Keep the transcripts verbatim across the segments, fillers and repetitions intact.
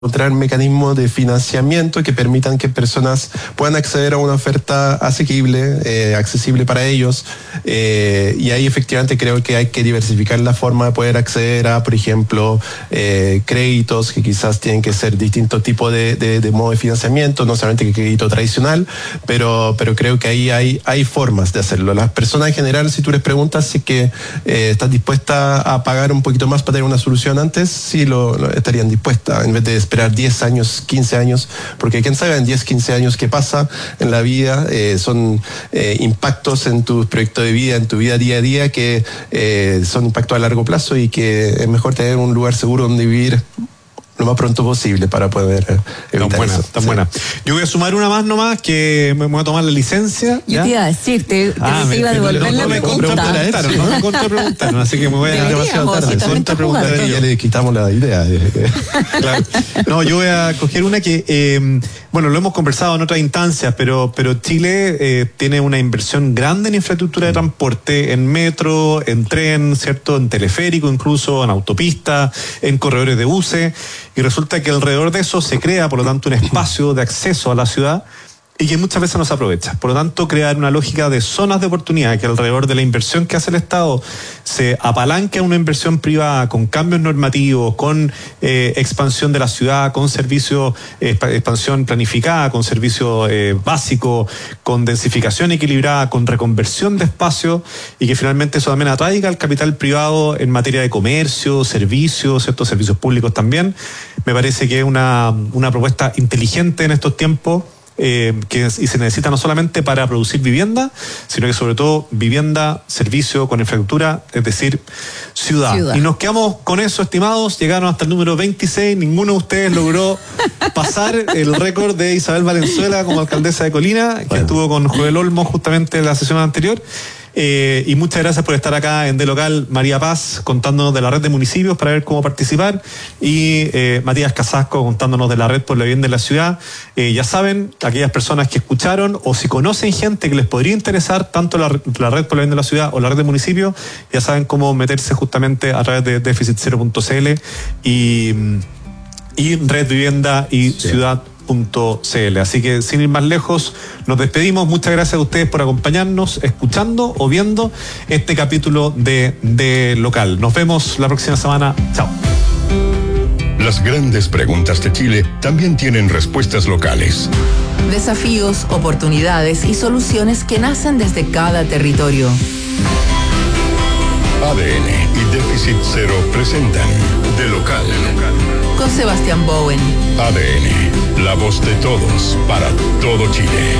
encontrar mecanismos de financiamiento que permitan que personas puedan acceder a una oferta asequible, eh, accesible para ellos, eh, y ahí efectivamente creo que hay que diversificar la forma de poder acceder a, por ejemplo, eh, créditos que quizás tienen que ser distintos tipos de, de, de modo de financiamiento, no solamente que crédito tradicional, pero, pero creo que ahí hay, hay formas de hacerlo. Las personas en general, si tú les preguntas si que eh, estás dispuesta a pagar un poquito más para tener una solución antes, sí lo, lo estarían dispuestas, en vez de esperar diez años, quince años, porque quién sabe en diez, quince años qué pasa en la vida, eh, son eh, impactos en tu proyecto de vida, en tu vida día a día, que eh, son impactos a largo plazo y que es mejor tener un lugar seguro donde vivir lo más pronto posible para poder evitar tan buena, eso. Tan sí. buena. Yo voy a sumar una más nomás, que me voy a tomar la licencia. Yo te iba a decir, te, ah, te me, iba a devolver no, la no me pregunta. contrapreguntaron, no me contrapreguntaron, así que me voy a... Deberíamos, demasiado tarde, si contrapreguntar Ya le quitamos la idea. Claro. No, yo voy a coger una que, eh, bueno, lo hemos conversado en otras instancias, pero, pero Chile eh, tiene una inversión grande en infraestructura de transporte, en metro, en tren, ¿cierto? En teleférico incluso, en autopista, en corredores de buses, y resulta que alrededor de eso se crea, por lo tanto, un espacio de acceso a la ciudad y que muchas veces no se aprovecha. Por lo tanto, crear una lógica de zonas de oportunidad, que alrededor de la inversión que hace el Estado se apalanque a una inversión privada con cambios normativos, con eh, expansión de la ciudad, con servicios, eh, expansión planificada, con servicios eh, básicos, con densificación equilibrada, con reconversión de espacios, y que finalmente eso también atraiga al capital privado en materia de comercio, servicios, ciertos servicios públicos también. Me parece que es una, una propuesta inteligente en estos tiempos. Eh, que y se necesita no solamente para producir vivienda, sino que sobre todo vivienda, servicio con infraestructura, es decir, ciudad. ciudad. Y nos quedamos con eso, estimados. Llegaron hasta el número veintiséis. Ninguno de ustedes logró pasar el récord de Isabel Valenzuela como alcaldesa de Colina, que bueno. estuvo con Joel Olmo justamente en la sesión anterior. Eh, y muchas gracias por estar acá en De Local, María Paz contándonos de la red de municipios para ver cómo participar, y eh, Matías Casasco contándonos de la red por la vivienda de la ciudad. Eh, ya saben, aquellas personas que escucharon o si conocen gente que les podría interesar tanto la, la red por la vivienda de la ciudad o la red de municipios, ya saben cómo meterse justamente a través de déficit cero punto c l y, y Red Vivienda y sí. Ciudad .cl. Así que sin ir más lejos, nos despedimos. Muchas gracias a ustedes por acompañarnos, escuchando o viendo este capítulo de De Local. Nos vemos la próxima semana. Chao. Las grandes preguntas de Chile también tienen respuestas locales. Desafíos, oportunidades y soluciones que nacen desde cada territorio. A D N y Déficit Cero presentan De Local. Con Sebastián Bowen. A D N, la voz de todos, para todo Chile.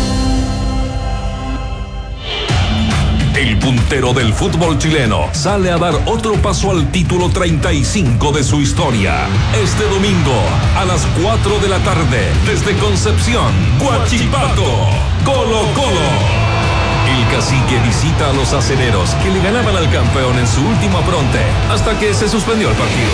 El puntero del fútbol chileno sale a dar otro paso al título treinta y cinco de su historia. Este domingo, a las cuatro de la tarde, desde Concepción, Huachipato, Colo Colo. El cacique visita a los acereros que le ganaban al campeón en su último apronte hasta que se suspendió el partido.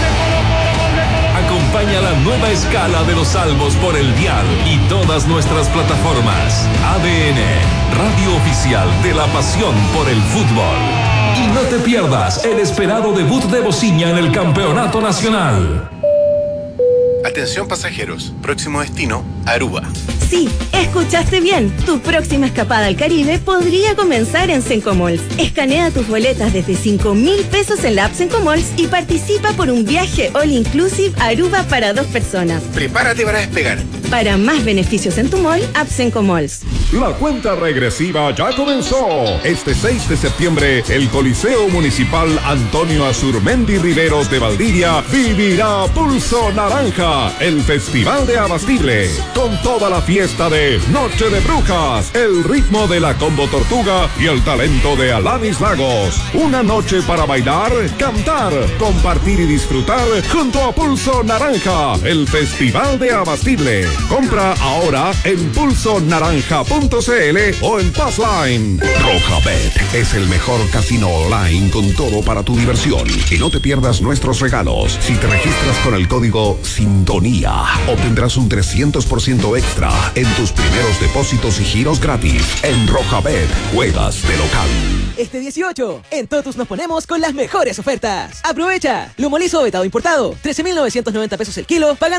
Acompaña la nueva escala de los salvos por el dial y todas nuestras plataformas. A D N, radio oficial de la pasión por el fútbol. Y no te pierdas el esperado debut de Bociña en el Campeonato Nacional. Atención pasajeros, próximo destino, Aruba. Sí, escuchaste bien. Tu próxima escapada al Caribe podría comenzar en Sencomalls. Escanea tus boletas desde cinco mil pesos en la app Sencomalls y participa por un viaje all inclusive a Aruba para dos personas. Prepárate para despegar. Para más beneficios en tu mall, app Sencomalls. La cuenta regresiva ya comenzó. Este seis de septiembre, el Coliseo Municipal Antonio Azurmendi Riveros de Valdivia vivirá Pulso Naranja, el festival de Abastible, con toda la fiesta de Noche de Brujas, el ritmo de la Combo Tortuga y el talento de Alanis Lagos. Una noche para bailar, cantar, compartir y disfrutar junto a Pulso Naranja, el festival de Abastible. Compra ahora en pulso naranja punto com. punto c l o en Passline. Rojabet es el mejor casino online con todo para tu diversión. Y no te pierdas nuestros regalos. Si te registras con el código Sintonía, obtendrás un trescientos por ciento extra en tus primeros depósitos y giros gratis. En Rojabet, juegas de local. Este dieciocho, en Totus nos ponemos con las mejores ofertas. ¡Aprovecha! Lomo liso vetado importado, trece mil novecientos noventa pesos el kilo, pagando